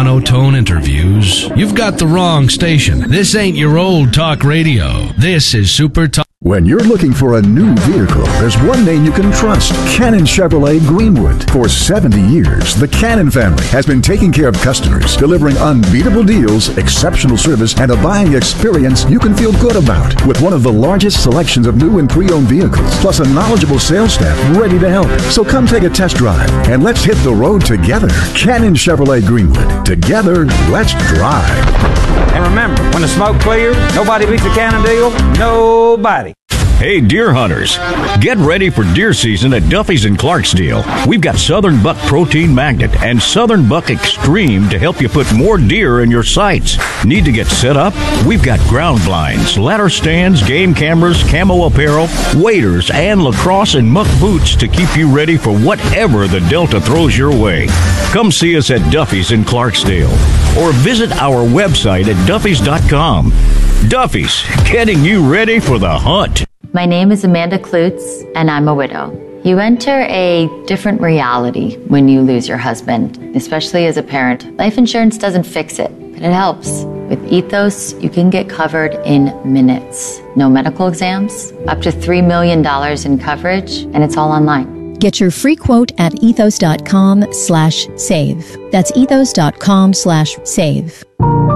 monotone interviews, you've got the wrong station. This ain't your old talk radio. This is Super Talk. When you're looking for a new vehicle, there's one name you can trust. Cannon Chevrolet Greenwood. For 70 years, the Cannon family has been taking care of customers, delivering unbeatable deals, exceptional service, and a buying experience you can feel good about. With one of the largest selections of new and pre-owned vehicles, plus a knowledgeable sales staff ready to help. So come take a test drive, and let's hit the road together. Cannon Chevrolet Greenwood. Together, let's drive. And remember, when the smoke clears, nobody beats a Cannon deal. Nobody. Hey, deer hunters, get ready for deer season at Duffy's in Clarksdale. We've got Southern Buck Protein Magnet and Southern Buck Extreme to help you put more deer in your sights. Need to get set up? We've got ground blinds, ladder stands, game cameras, camo apparel, waders, and lacrosse and muck boots to keep you ready for whatever the Delta throws your way. Come see us at Duffy's in Clarksdale or visit our website at duffys.com. Duffy's, getting you ready for the hunt. My name is Amanda Klutz, and I'm a widow. You enter a different reality when you lose your husband, especially as a parent. Life insurance doesn't fix it, but it helps. With Ethos, you can get covered in minutes. No medical exams, up to $3 million in coverage, and it's all online. Get your free quote at ethos.com/save. That's ethos.com/save.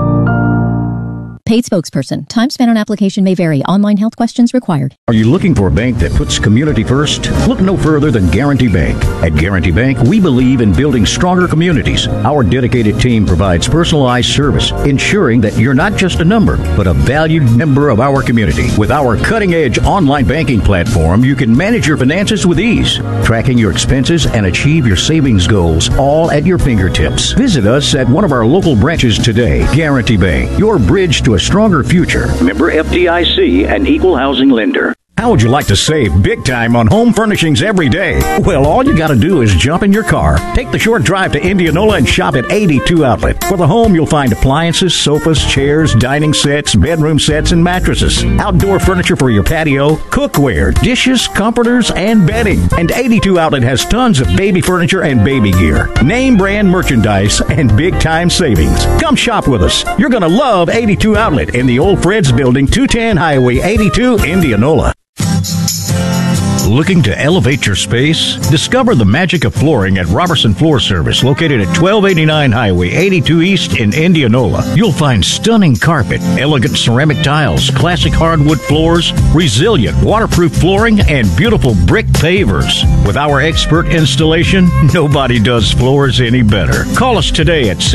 Paid spokesperson. Time spent on application may vary. Online health questions required. Are you looking for a bank that puts community first? Look no further than Guarantee Bank. At Guarantee Bank, we believe in building stronger communities. Our dedicated team provides personalized service, ensuring that you're not just a number, but a valued member of our community. With our cutting-edge online banking platform, you can manage your finances with ease, tracking your expenses and achieve your savings goals, all at your fingertips. Visit us at one of our local branches today. Guarantee Bank, your bridge to a stronger future. Member FDIC, an equal housing lender. How would you like to save big time on home furnishings every day? Well, all you got to do is jump in your car, take the short drive to Indianola, and shop at 82 Outlet. For the home, you'll find appliances, sofas, chairs, dining sets, bedroom sets, and mattresses. Outdoor furniture for your patio, cookware, dishes, comforters, and bedding. And 82 Outlet has tons of baby furniture and baby gear, name brand merchandise, and big time savings. Come shop with us. You're going to love 82 Outlet in the Old Fred's Building, 210 Highway 82, Indianola. Looking to elevate your space? Discover the magic of flooring at Robertson Floor Service, located at 1289 Highway 82 East in Indianola. You'll find stunning carpet, elegant ceramic tiles, classic hardwood floors, resilient waterproof flooring, and beautiful brick pavers. With our expert installation, nobody does floors any better. Call us today at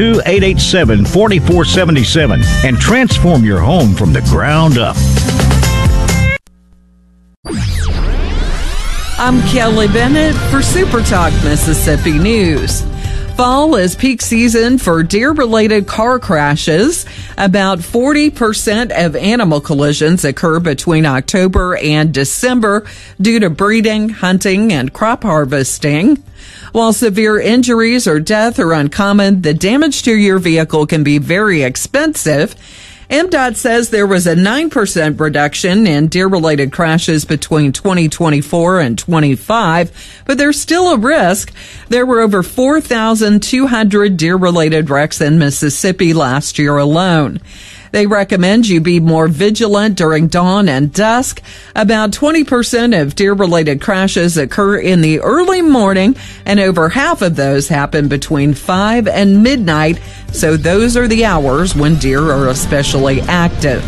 662-887-4477 and transform your home from the ground up. I'm Kelly Bennett for Super Talk Mississippi News. Fall is peak season for deer-related car crashes. About 40% of animal collisions occur between October and December due to breeding, hunting, and crop harvesting. While severe injuries or death are uncommon, the damage to your vehicle can be very expensive. MDOT says there was a 9% reduction in deer-related crashes between 2024 and 25, but there's still a risk. There were over 4,200 deer-related wrecks in Mississippi last year alone. They recommend you be more vigilant during dawn and dusk. About 20% of deer-related crashes occur in the early morning, and over half of those happen between 5 and midnight, so those are the hours when deer are especially active.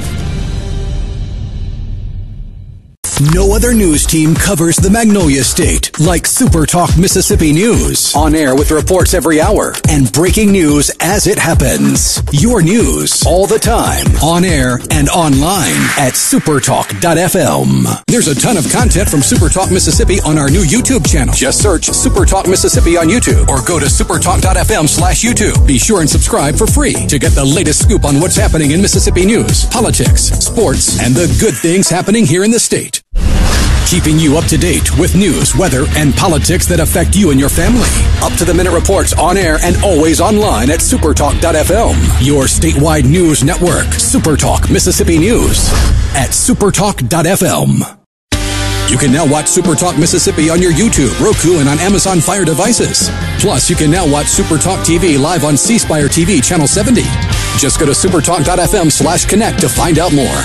No other news team covers the Magnolia State like Super Talk Mississippi News. On air with reports every hour and breaking news as it happens. Your news all the time. On air and online at supertalk.fm. There's a ton of content from Super Talk Mississippi on our new YouTube channel. Just search Super Talk Mississippi on YouTube or go to supertalk.fm/YouTube. Be sure and subscribe for free to get the latest scoop on what's happening in Mississippi news, politics, sports, and the good things happening here in the state. Keeping you up to date with news, weather, and politics that affect you and your family. Up-to-the-minute reports on air and always online at supertalk.fm. Your statewide news network, Supertalk Mississippi News at supertalk.fm. You can now watch Super Talk Mississippi on your YouTube, Roku, and on Amazon Fire devices. Plus, you can now watch Super Talk TV live on C Spire TV Channel 70. Just go to supertalk.fm/connect to find out more.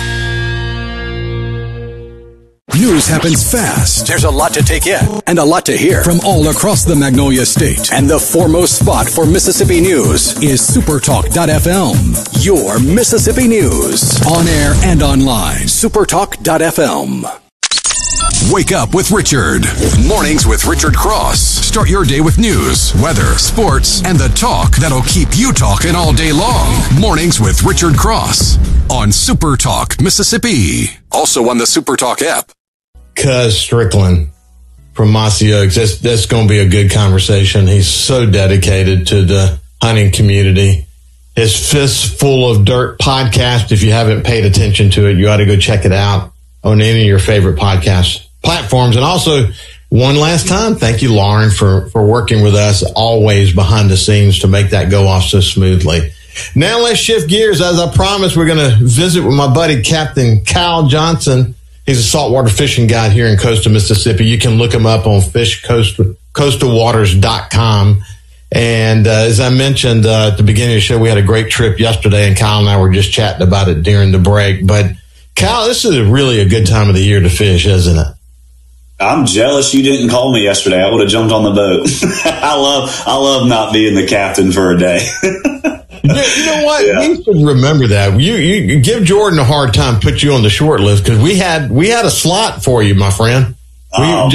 News happens fast. There's a lot to take in and a lot to hear from all across the Magnolia State. And the foremost spot for Mississippi news is supertalk.fm. Your Mississippi news. On air and online. supertalk.fm. Wake up with Richard. Mornings with Richard Cross. Start your day with news, weather, sports, and the talk that'll keep you talking all day long. Mornings with Richard Cross on Super Talk Mississippi. Also on the Super Talk app. Cuz Strickland from Mossy Oaks. That's going to be a good conversation. He's so dedicated to the hunting community. His Fistful of Dirt podcast, if you haven't paid attention to it, you ought to go check it out on any of your favorite podcast platforms. And also, one last time, thank you, Lauren, for working with us always behind the scenes to make that go off so smoothly. Now let's shift gears. As I promised, we're going to visit with my buddy, Captain Kyle Johnson. He's a saltwater fishing guide here in coastal Mississippi. You can look him up on coastalwaters.com. And as I mentioned at the beginning of the show, we had a great trip yesterday, and Kyle and I were just chatting about it during the break. But Kyle, this is really a good time of the year to fish, isn't it? I'm jealous you didn't call me yesterday. I would have jumped on the boat. I love not being the captain for a day. You know what? Yeah. You should remember that. You give Jordan a hard time, put you on the short list, because we had a slot for you, my friend. I'm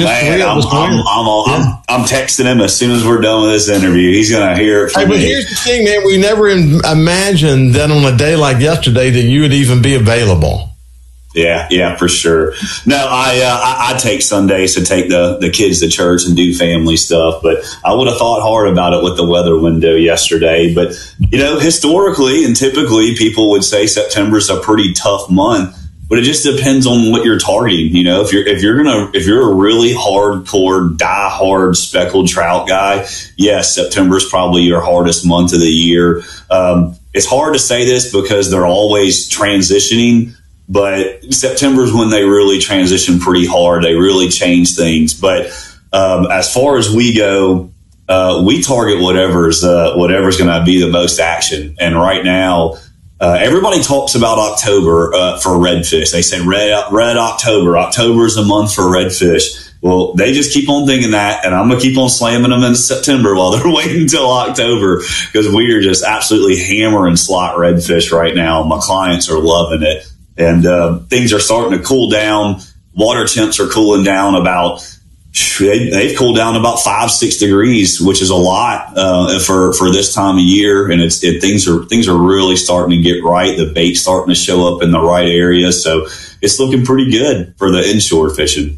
texting him as soon as we're done with this interview. He's going to hear it from me. But here's the thing, man. We never imagined that on a day like yesterday that you would even be available. Yeah, for sure. No, I take Sundays to take the kids to church and do family stuff, but I would have thought hard about it with the weather window yesterday. But, historically and typically people would say September's a pretty tough month, but it just depends on what you're targeting. If you're a really hardcore, die-hard speckled trout guy, yes, September's probably your hardest month of the year. It's hard to say this because they're always transitioning, but September's when they really transition pretty hard. They really change things. But as far as we go, we target whatever's going to be the most action. And right now, everybody talks about October for redfish. They say red October. October is a month for redfish. Well, they just keep on thinking that, and I'm going to keep on slamming them in September while they're waiting until October, because we are just absolutely hammering slot redfish right now. My clients are loving it. And things are starting to cool down. Water temps are cooling down they've cooled down about 5-6 degrees, which is a lot for this time of year. And things are really starting to get right. The bait's starting to show up in the right area. So it's looking pretty good for the inshore fishing.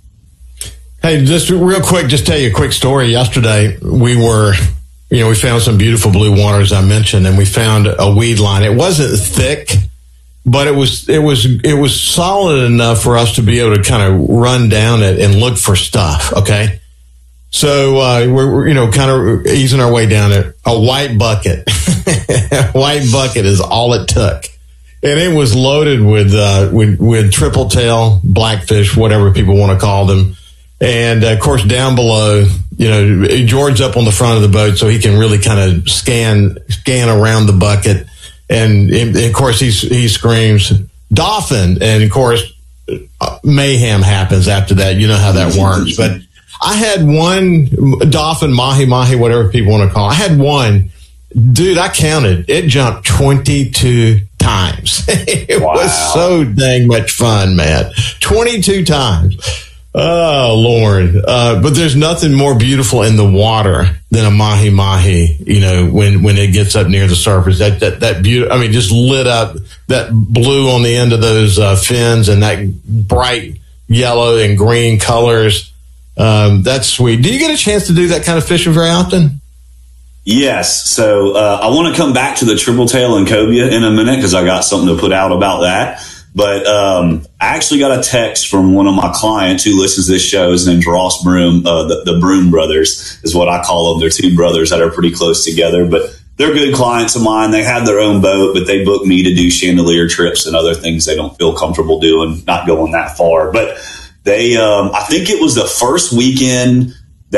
Hey, just real quick, just tell you a quick story. Yesterday, we found some beautiful blue water, as I mentioned, and we found a weed line. It wasn't thick, but it was solid enough for us to be able to kind of run down it and look for stuff. Okay. So, we're kind of easing our way down it. A white bucket, white bucket is all it took. And it was loaded with triple tail, blackfish, whatever people want to call them. And of course, down below, George's up on the front of the boat, so he can really kind of scan around the bucket. And of course, he screams, "Dolphin!" And of course, mayhem happens after that. You know how that works. But I had one dolphin, mahi, whatever people want to call it. I had one. Dude, I counted. It jumped 22 times. It was so dang much fun, man. 22 times. Oh, Lord. But there's nothing more beautiful in the water than a mahi, when it gets up near the surface. That beautiful, just lit up, that blue on the end of those fins and that bright yellow and green colors. That's sweet. Do you get a chance to do that kind of fishing very often? Yes. So I want to come back to the triple tail and cobia in a minute because I got something to put out about that. But I actually got a text from one of my clients who listens to this show. His name's Ross Broom. The Broom brothers is what I call them. They're two brothers that are pretty close together, but they're good clients of mine. They have their own boat, but they book me to do chandelier trips and other things they don't feel comfortable doing, not going that far. But They, I think it was the first weekend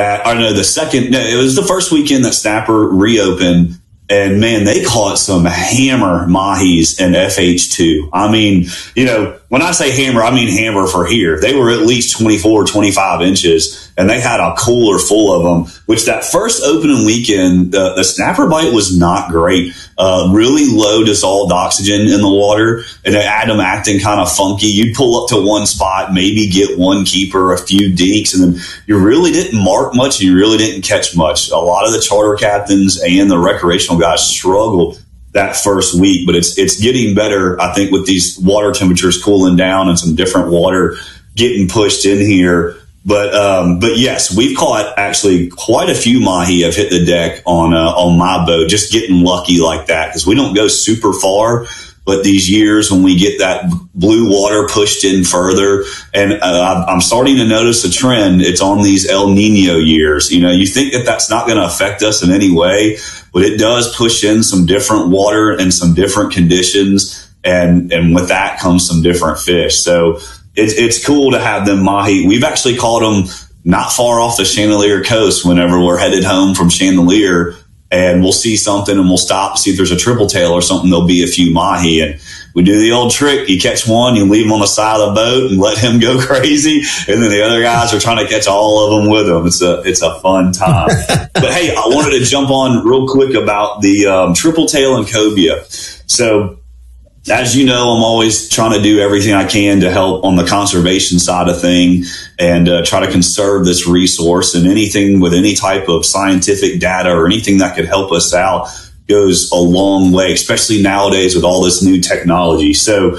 it was the first weekend that Snapper reopened. And man, they caught some hammer mahis in FH2. I mean, when I say hammer, I mean hammer for here. They were at least 24, 25 inches, and they had a cooler full of them, which that first opening weekend, the snapper bite was not great. Really low dissolved oxygen in the water, and it had them acting kind of funky. You'd pull up to one spot, maybe get one keeper, a few dinks, and then you really didn't mark much, and you really didn't catch much. A lot of the charter captains and the recreational guys struggled that first week, but it's getting better, I think, with these water temperatures cooling down and some different water getting pushed in here. But yes, we've caught actually quite a few mahi have hit the deck on my boat, just getting lucky like that, because we don't go super far. But these years when we get that blue water pushed in further, and I'm starting to notice a trend. It's on these El Nino years. You think that that's not going to affect us in any way, but it does push in some different water and some different conditions. And with that comes some different fish. So it's cool to have them mahi. We've actually caught them not far off the Chandelier coast whenever we're headed home from Chandelier. And we'll see something and we'll stop, see if there's a triple tail or something. There'll be a few mahi. And we do the old trick. You catch one, you leave him on the side of the boat and let him go crazy. And then the other guys are trying to catch all of them with him. It's a fun time. But hey, I wanted to jump on real quick about the triple tail and cobia. So as you know, I'm always trying to do everything I can to help on the conservation side of thing and try to conserve this resource, and anything with any type of scientific data or anything that could help us out goes a long way, especially nowadays with all this new technology. So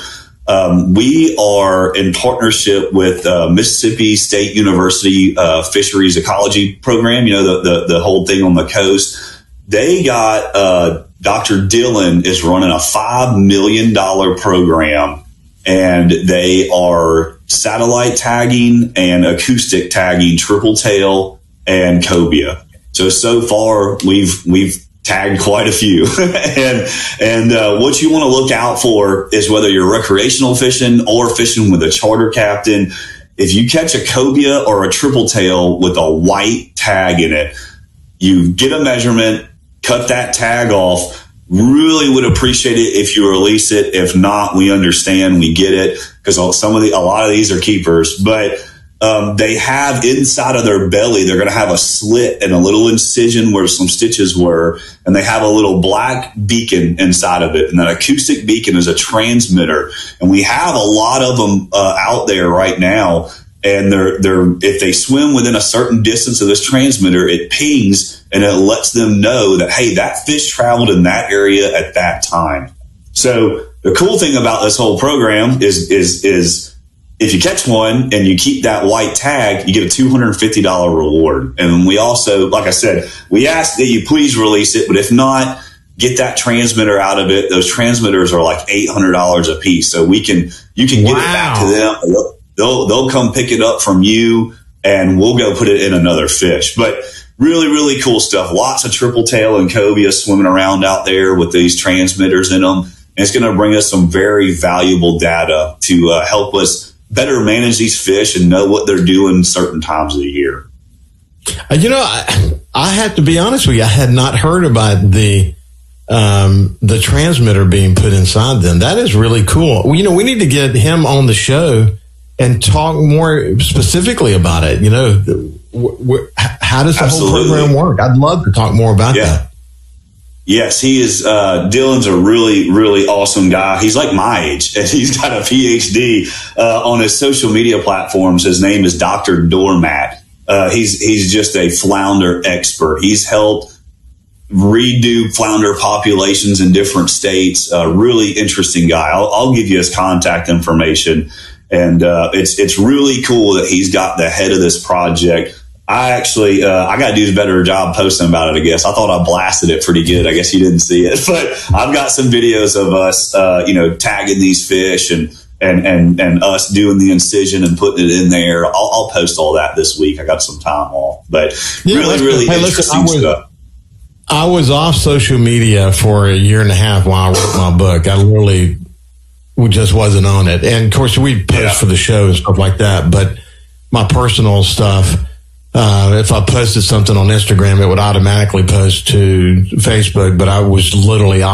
we are in partnership with Mississippi State University Fisheries Ecology Program, the whole thing on the coast. They got Dr. Dillon is running a $5 million program, and they are satellite tagging and acoustic tagging triple tail and cobia. So far we've tagged quite a few. and what you want to look out for is whether you're recreational fishing or fishing with a charter captain. If you catch a cobia or a triple tail with a white tag in it, you get a measurement, cut that tag off. Really would appreciate it if you release it. If not, we understand, we get it, because a lot of these are keepers. But they have inside of their belly, they're going to have a slit and a little incision where some stitches were, and they have a little black beacon inside of it. And that acoustic beacon is a transmitter, and we have a lot of them out there right now. And if they swim within a certain distance of this transmitter, it pings and it lets them know that, hey, that fish traveled in that area at that time. So the cool thing about this whole program is if you catch one and you keep that white tag, you get a $250 reward. And we also, like I said, we ask that you please release it, but if not, get that transmitter out of it. Those transmitters are like $800 a piece. So you can get it back to them. They'll come pick it up from you, and we'll go put it in another fish. But really, really cool stuff. Lots of triple tail and cobia swimming around out there with these transmitters in them. And it's going to bring us some very valuable data to help us better manage these fish and know what they're doing certain times of the year. I have to be honest with you. I had not heard about the transmitter being put inside them. That is really cool. We need to get him on the show and talk more specifically about it. How does the whole program work? I'd love to talk more about that. Yes, he is. Dylan's a really, really awesome guy. He's like my age, and he's got a PhD on his social media platforms. His name is Dr. Doormat. He's just a flounder expert. He's helped redo flounder populations in different states. Really interesting guy. I'll give you his contact information. And it's really cool that he's got the head of this project. I actually I got to do a better job posting about it, I guess. I thought I blasted it pretty good. I guess you didn't see it. But I've got some videos of us, tagging these fish and us doing the incision and putting it in there. I'll post all that this week. I got some time off. But really interesting stuff. I was off social media for a year and a half while I wrote my book. I literally just wasn't on it. And of course we post for the show and stuff like that. But my personal stuff. If I posted something on Instagram, it would automatically post to Facebook, but I was literally